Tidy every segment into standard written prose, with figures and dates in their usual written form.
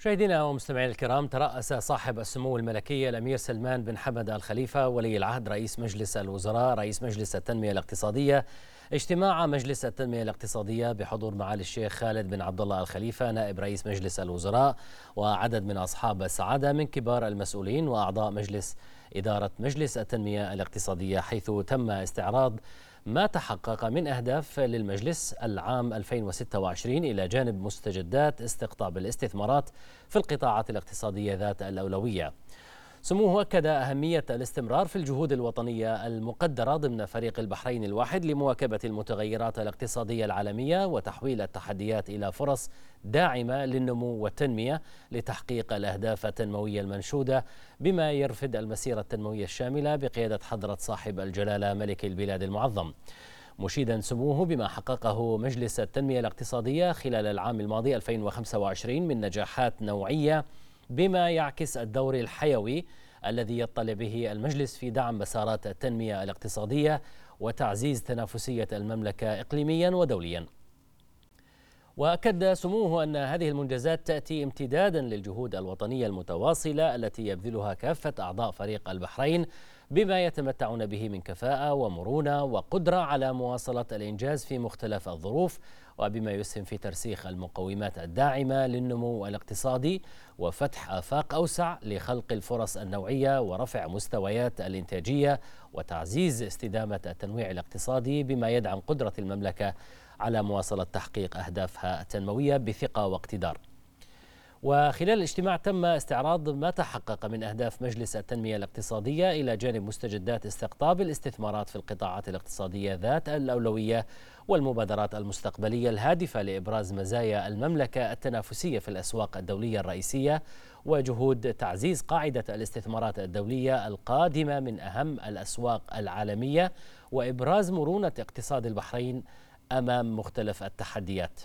مشاهدينا ومستمعينا الكرام، ترأس صاحب السمو الملكي الأمير سلمان بن حمد آل خليفة ولي العهد رئيس مجلس الوزراء رئيس مجلس التنمية الاقتصادية اجتماع مجلس التنمية الاقتصادية بحضور معالي الشيخ خالد بن عبد الله آل خليفة نائب رئيس مجلس الوزراء وعدد من أصحاب السعادة من كبار المسؤولين وأعضاء مجلس إدارة مجلس التنمية الاقتصادية، حيث تم استعراض ما تحقق من أهداف للمجلس العام 2026 إلى جانب مستجدات استقطاب الاستثمارات في القطاعات الاقتصادية ذات الأولوية. سموه أكد أهمية الاستمرار في الجهود الوطنية المقدرة ضمن فريق البحرين الواحد لمواكبة المتغيرات الاقتصادية العالمية وتحويل التحديات إلى فرص داعمة للنمو والتنمية لتحقيق الأهداف التنموية المنشودة، بما يرفد المسيرة التنموية الشاملة بقيادة حضرة صاحب الجلالة ملك البلاد المعظم، مشيدا سموه بما حققه مجلس التنمية الاقتصادية خلال العام الماضي 2025 من نجاحات نوعية، بما يعكس الدور الحيوي الذي يطلع به المجلس في دعم مسارات التنمية الاقتصادية وتعزيز تنافسية المملكة إقليميا ودوليا. وأكد سموه أن هذه المنجزات تأتي امتدادا للجهود الوطنية المتواصلة التي يبذلها كافة أعضاء فريق البحرين، بما يتمتعون به من كفاءة ومرونة وقدرة على مواصلة الإنجاز في مختلف الظروف، وبما يسهم في ترسيخ المقومات الداعمة للنمو الاقتصادي وفتح آفاق أوسع لخلق الفرص النوعية ورفع مستويات الإنتاجية وتعزيز استدامة التنويع الاقتصادي، بما يدعم قدرة المملكة على مواصلة تحقيق أهدافها التنموية بثقة واقتدار. وخلال الاجتماع تم استعراض ما تحقق من أهداف مجلس التنمية الاقتصادية إلى جانب مستجدات استقطاب الاستثمارات في القطاعات الاقتصادية ذات الأولوية والمبادرات المستقبلية الهادفة لإبراز مزايا المملكة التنافسية في الأسواق الدولية الرئيسية، وجهود تعزيز قاعدة الاستثمارات الدولية القادمة من أهم الأسواق العالمية وإبراز مرونة اقتصاد البحرين أمام مختلف التحديات.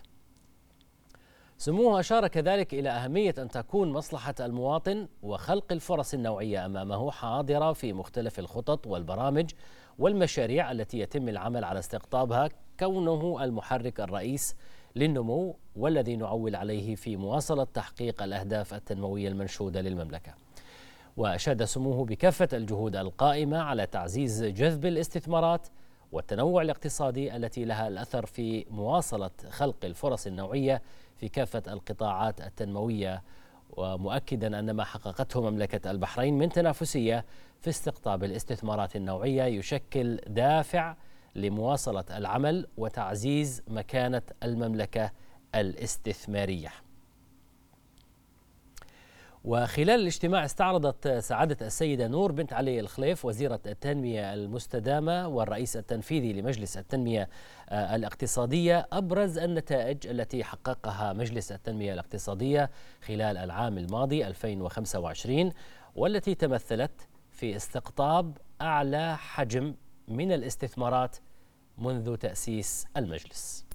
سموه أشار كذلك إلى أهمية أن تكون مصلحة المواطن وخلق الفرص النوعية أمامه حاضرة في مختلف الخطط والبرامج والمشاريع التي يتم العمل على استقطابها، كونه المحرك الرئيس للنمو والذي نعول عليه في مواصلة تحقيق الأهداف التنموية المنشودة للمملكة. وأشاد سموه بكافة الجهود القائمة على تعزيز جذب الاستثمارات والتنوع الاقتصادي التي لها الأثر في مواصلة خلق الفرص النوعية في كافة القطاعات التنموية، ومؤكدا أن ما حققته مملكة البحرين من تنافسية في استقطاب الاستثمارات النوعية يشكل دافع لمواصلة العمل وتعزيز مكانة المملكة الاستثمارية. وخلال الاجتماع استعرضت سعادة السيدة نور بنت علي الخليف وزيرة التنمية المستدامة والرئيس التنفيذي لمجلس التنمية الاقتصادية أبرز النتائج التي حققها مجلس التنمية الاقتصادية خلال العام الماضي 2025، والتي تمثلت في استقطاب أعلى حجم من الاستثمارات منذ تأسيس المجلس.